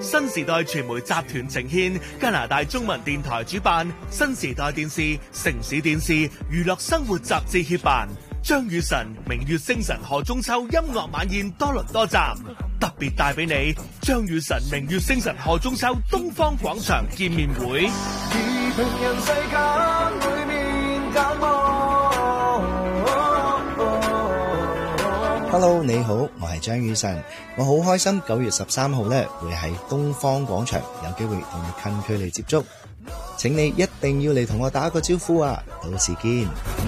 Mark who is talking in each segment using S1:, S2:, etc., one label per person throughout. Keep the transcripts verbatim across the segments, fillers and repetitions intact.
S1: 新時代傳媒集團呈獻，加拿大中文電台主辦，新時代電視、城市電視、娛樂生活雜誌協辦，張雨晨明月星辰賀中秋音樂晚宴多倫多站，特別帶俾你張雨晨明月星辰賀中秋東方廣場見面會。
S2: 平人世間裏面隔膜。
S3: Hello， 你好，我係張雨晨，我好開心九月十三號咧會喺東方廣場有機會同你近距離接觸，請你一定要嚟同我打個招呼啊！到時見。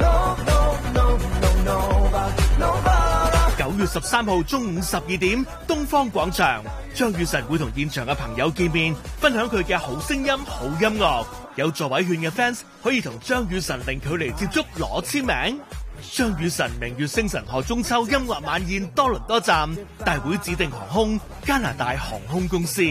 S1: 九月十三號中午十二點，東方廣場，張雨晨會同現場嘅朋友見面，分享佢嘅好聲音、好音樂。有座位券嘅 fans 可以同張雨晨零距離接觸攞簽名。張雨晨明月星辰賀中秋音樂晚宴多倫多站，大會指定航空加拿大航空公司。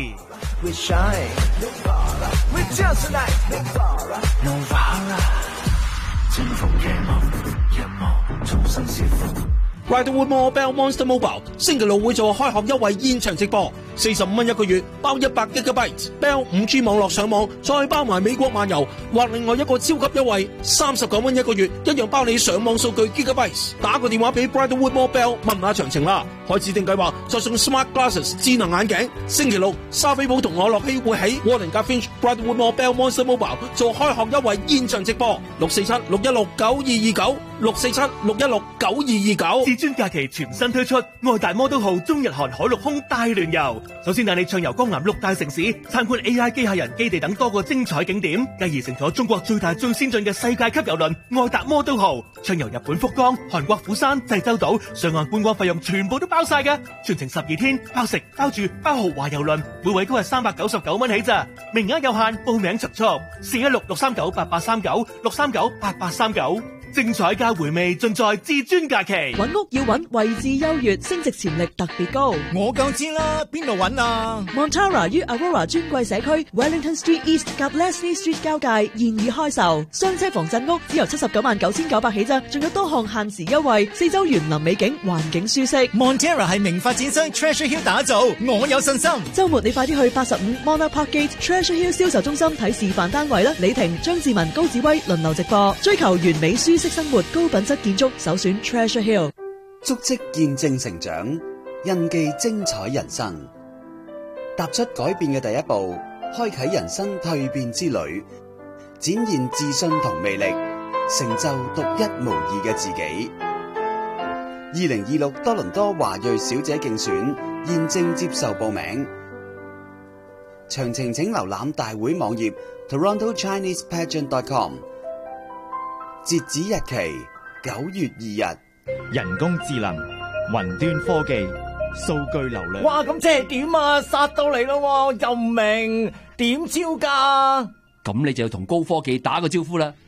S4: Bridlewood Mall Bell Monster Mobile 星期六會做開學優惠現場直播，四十五蚊一個月，包一百 Gigabyte Bell 五 G 網絡上網，再包埋美國漫遊，或另外一個超級優惠，三十九蚊一個月，一樣包你上網數據 Gigabyte。打個電話俾 Bridlewood Mall Bell 問下詳情啦。開指定計劃再送 Smart Glasses 智能眼鏡。星期六沙菲堡同我樂希會喺 Warden Finch Bridlewood Mall Bell Monster Mobile 做開學優惠現場直播，六四七六一六九二二九，六四七六一六九二二九。
S1: 至尊假期全新推出愛達摩都號中日韓海陸空大聯遊，首先帶你暢遊江南六大城市，參觀 A I 機械人基地等多個精彩景點，繼而乘坐中國最大最先進嘅世界級郵輪愛達摩都號，暢遊日本福岡、韓國釜山、濟州島，上岸觀光費用全部都包晒嘅，全程十二天，包食包住包豪華郵輪，每位都係三百九十九蚊起咋，名額有限，報名速速，四一六六三九八八三九六三九八八三九。精彩加回味盡在至尊假期。
S5: 揾屋要揾位置優越，升值潛力特別高。
S6: 我夠知啦，邊度揾啊
S5: Montara 於 Aurora 尊貴社區 Wellington Street East 及 Leslie Street 交界現已開售，雙車房鎮屋只由七十九萬九千九百起啫，仲有多項限時優惠，四周園林美景，環境舒適。
S6: Montara 係名發展商 Treasure Hill 打造，我有信心。
S5: 週末你快啲去八十五 Monarch Park Gate Treasure Hill 銷售中心睇示範單位啦！李婷、張志文、高子威輪流直播，追求完美舒適生活，高品質建築，首選 Treasure Hill。
S7: 足跡見證成長，印記精彩人生。踏出改變嘅第一步，開啟人生蛻變之旅，展現自信同魅力，成就獨一無二嘅自己。二零二六多倫多華裔小姐競選現正接受報名，詳情請瀏覽大會網頁 toronto chinese pageant dot com。截止日期九月二日。
S8: 人工智能、雲端科技、數據流量。
S6: 哇，咁即係點啊？殺到嚟咯，又唔明點招㗎？
S4: 咁你就要同高科技打個招呼啦。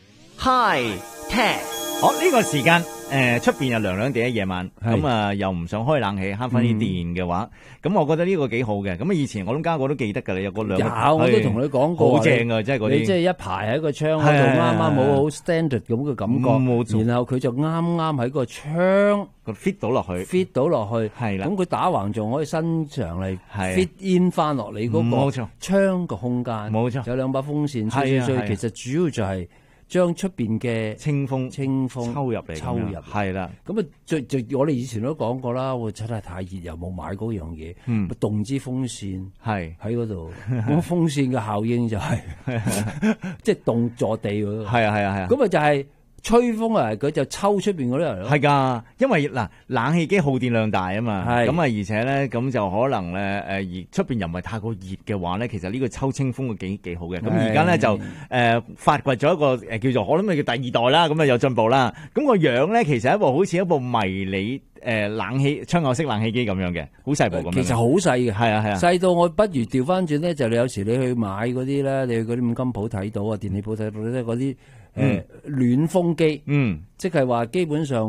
S6: Hi Ted，
S8: 好呢個時間。誒出邊又涼涼地，夜晚咁啊，又唔想開冷氣，慳翻啲電嘅話，咁、嗯、我覺得呢個幾好嘅。咁啊，以前我諗家個都記得㗎啦，有個兩
S9: 有我都同你講過，
S8: 好正㗎，即係嗰啲。
S9: 你即係一排喺個窗嗰度，啱啱好好 standard 咁嘅感覺，嗯、然後佢就啱啱喺個窗
S8: 個 fit 到落去
S9: ，fit 到落去，
S8: 係啦。
S9: 咁佢打橫仲可以伸長嚟 fit in 翻落你嗰個窗個空間，
S8: 冇錯。
S9: 有兩把風扇吹吹吹，其實主要就係。將出邊嘅
S8: 清風
S9: 清風
S8: 抽入嚟，
S9: 抽入
S8: 係啦。
S9: 咁啊，最最我哋以前都講過啦，我真係太熱又冇買嗰樣嘢，嗯，動支風扇
S8: 係喺
S9: 嗰度，咁風扇嘅效應就係即係動坐地嗰度，
S8: 係啊係啊係啊，
S9: 咁啊就係。吹風啊，佢就抽出邊嗰啲人咯。
S8: 係噶，因為嗱冷氣機耗電量大啊嘛，咁啊而且咧咁就可能咧誒而出邊又唔係太過熱嘅話咧，其實呢個抽清風嘅幾幾好嘅。咁而家咧就誒、呃、發掘咗一個誒、呃、叫做我諗叫第二代啦，咁啊有進步啦。咁、個樣咧其實係一部好似一部迷你誒、呃、冷氣窗口式冷氣機咁樣嘅，好細部咁樣。
S9: 其實好細嘅，
S8: 係啊係啊，
S9: 細到我不如調翻轉咧，就你有時你去買嗰啲咧，你去嗰啲五金鋪睇到啊，電器鋪睇到咧嗰啲。誒、嗯呃，暖風機，嗯，即係話基本上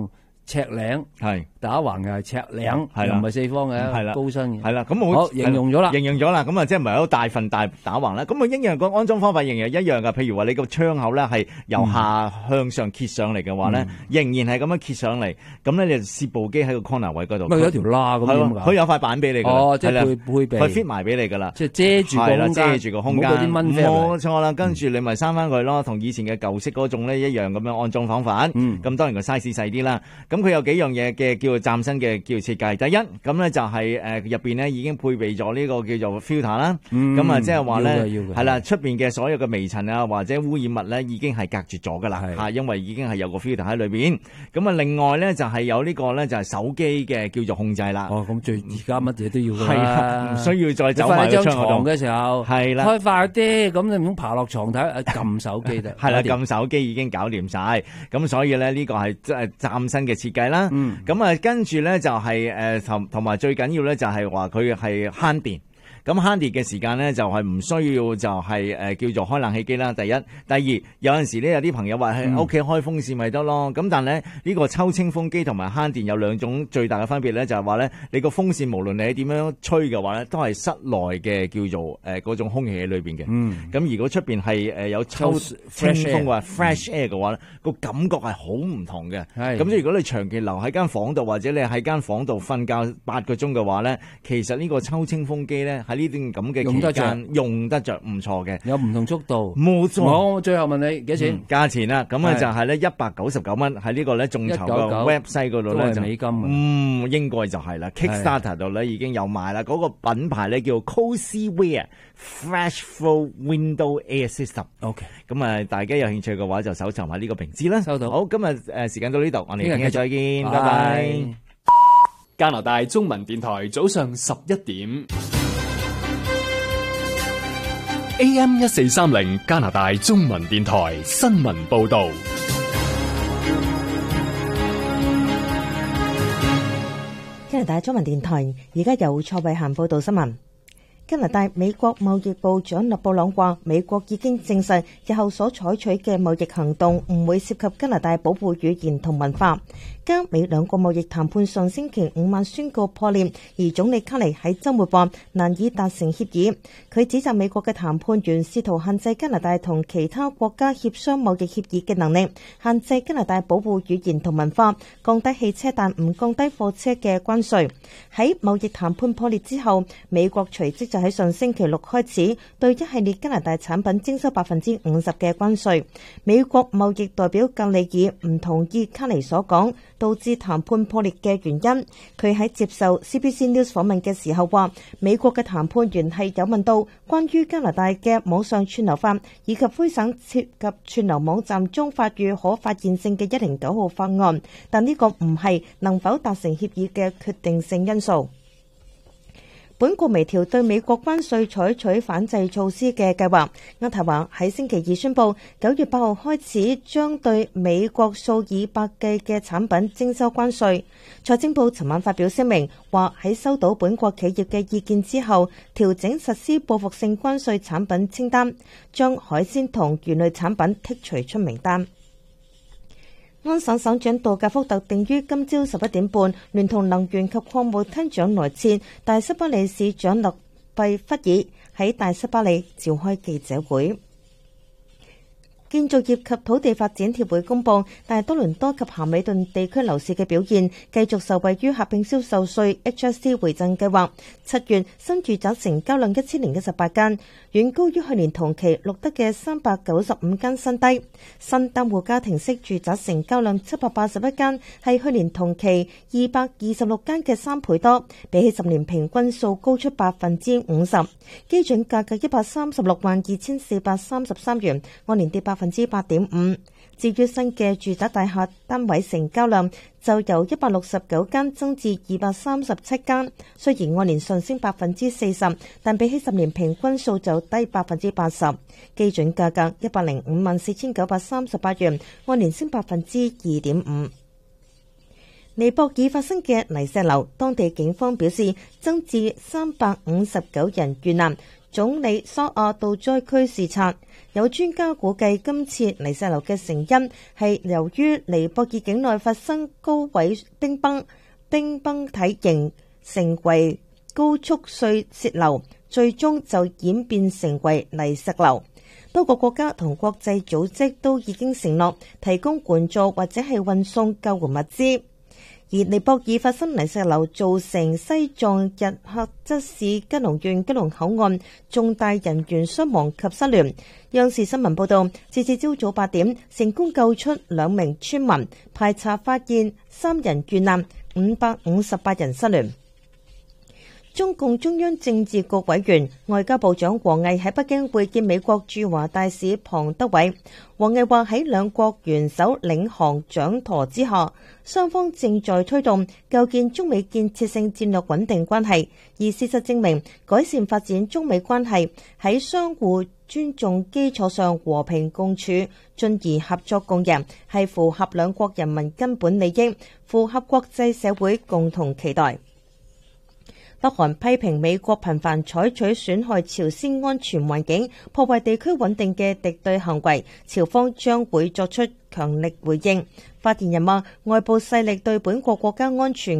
S9: 尺領，
S8: 係
S9: 打橫又係尺領，
S8: 係
S9: 又唔係四方嘅，
S8: 係啦，
S9: 高身嘅。
S8: 係啦，咁我
S9: 好形容咗啦，
S8: 形容咗啦，咁啊即係唔係好大份大打橫啦？咁啊一樣個安裝方法仍然一樣噶。譬如話你個窗口咧係由下向上揭上嚟嘅話咧，
S9: 嗯、
S8: 仍然係咁樣揭上嚟，咁咧你就攝部機喺個 corner 位嗰度。
S9: 咪有條罅咁樣㗎？
S8: 佢有塊板俾你㗎。
S9: 哦，即係配配備，
S8: 佢 fit 埋俾你㗎啦。
S9: 即係遮住個空間，
S8: 遮住個空間。
S9: 冇嗰啲蚊飛嚟。
S8: 冇錯啦，跟住你咪閂翻佢咯，同以前嘅舊式嗰種咧一樣咁樣安裝方法。咁、嗯、當然個 size 細啲啦。咁佢有幾樣嘢嘅叫做嶄新嘅叫設計。第一，咁咧就係誒入邊咧已經配備咗呢個叫做 filter 啦。咁啊即係話咧係啦，出邊嘅所有嘅微塵啊或者污染物咧已經係隔絕咗㗎啦嚇，因為已經係有個 filter 喺裏邊。咁啊另外咧就係有呢個咧就係手機嘅叫做控制啦。
S9: 哦，咁最而家乜嘢都要㗎啦。
S8: 係啊，唔需要再走埋個窗
S9: 床嘅時候
S8: 係啦，
S9: 開快啲，咁你唔好爬落床睇，撳手機得。
S8: 係啦，撳手機已經搞掂晒。咁所以咧呢個係即係嶄新嘅設計啦。
S9: 嗯。
S8: 咁啊跟住咧就係誒同同埋最緊要咧就係話佢係慳電。咁慳電嘅時間咧，就係唔需要就係誒叫做開冷氣機啦。第一，第二有陣時咧有啲朋友話喺屋企開風扇咪得咯。咁、嗯、但係咧呢個抽清風機同埋慳電有兩種最大嘅分別咧，就係話咧你個風扇無論你係點樣吹嘅話咧，都係室內嘅叫做誒嗰種空氣喺裏邊嘅。嗯。咁如果出邊係誒有抽清風或 fresh air 嘅話咧，個、嗯、感覺係好唔同嘅。係。咁即係如果你長期留喺間房度，或者你喺間房度瞓覺八個鐘嘅話咧，其實呢個抽清風機咧呢段咁嘅期間用得着唔錯嘅，
S9: 有唔同速度，
S8: 冇錯。
S9: 我最後問你幾錢？
S8: 價錢啦，咁啊就係咧一百九十九蚊喺呢個咧眾籌嘅 website 嗰度咧就美金，嗯，應該就係啦。Kickstarter 度咧已經有賣啦，嗰個品牌咧叫 Cosyware Fresh Flow Window Air System。OK， 咁啊大家有興趣嘅話就搜尋下呢個名字啦。收到。好，今日誒時間到呢度，我哋聽日再見，拜拜。
S10: 加拿大中文電台早上十一點。A M 一四三零加拿大中文電台新聞報道。
S11: 加拿大中文電台而家由蔡慧嫻報道新聞。加拿大美國貿易部長勒布朗話，美國已經證實日後所採取嘅貿易行動唔會涉及加拿大保護語言同文化。加美兩個貿易談判上星期五晚宣告破裂，而總理卡尼喺週末話難以達成協議。佢指責美國嘅談判員試圖限制加拿大同其他國家協商貿易協議嘅能力，限制加拿大保護語言同文化，降低汽車但唔降低貨車嘅關稅。喺貿易談判破裂之後，美國隨即就喺上星期六開始對一系列加拿大產品徵收百分之五十嘅關稅。美國貿易代表格里爾唔同意卡尼所講導致談判破裂嘅原因。佢喺接受 C B C News 訪問嘅時候話，美國嘅談判員係有問到關於加拿大嘅網上串流法以及魁省涉及串流網站中法語可發現性嘅一零九號法案，但呢個唔係能否達成協議嘅決定性因素。本國微調對美國關稅採取反制措施嘅計劃，渥太華喺星期二宣布，九月八號開始將對美國數以百計嘅產品徵收關稅。財政部尋晚發表聲明，話喺收到本國企業嘅意見之後，調整實施報復性關稅產品清單，將海鮮同魚類產品剔除出名單。安省省長杜格福特定於今朝十一點半，聯同能源及礦務廳長萊切、大塞巴利市長勒費弗爾喺大塞巴利召開記者會。建造業及土地發展協會公佈，但係多倫多及咸美頓地區樓市嘅表現繼續受惠於合併銷售稅 H S T 回贈計劃。七月新住宅成交量一千零一十八間，遠高於去年同期錄得嘅三百九十五間新低。新單戶家庭式住宅成交量七百八十一間，係去年同期二百二十六間嘅三倍多，比起十年平均數高出百分之五十。基準價格一百三十六萬二千四百三十三元，按年跌百分之八點五。至於新嘅住宅大廈單位成交量就由一百六十九間增至二百三十七間，雖然按年上升百分之四十，但比起十年平均數就低百分之八十。基準價格一百零五萬四千九百三十八元，按年升百分之二點五。尼泊爾發生嘅泥石流，當地警方表示增至三百五十九人遇難， 總理蘇亞到災區視察。有專家估計，今次泥石流嘅成因係由於尼泊爾境內發生高位冰崩，冰崩體型成為高速碎屑流，最終就演變成為泥石流。多個國家同國際組織都已經承諾提供援助或者係運送救援物資。而尼泊爾發生泥石流，造成西藏日喀則市吉隆縣吉隆口岸重大人員傷亡及失聯。央視新聞報道，截至朝早八點，成功救出兩名村民，排查發現三人遇難，五百五十八人失聯。中共中央政治局委員、外交部長王毅喺北京會見美國駐華大使龐德偉。王毅話喺兩國元首領航掌舵之下，雙方正在推動構建中美建設性戰略穩定關係，而事實證明，改善發展中美關係喺相互尊重基礎上和平共處，進而合作共贏，係符合兩國人民根本利益，符合國際社會共同期待。北韓批評美國頻繁採取損害朝鮮安全環境、破壞地區穩定嘅敵對行為，朝方將會作出強力回應。發言人話，外部勢力對本國國家安全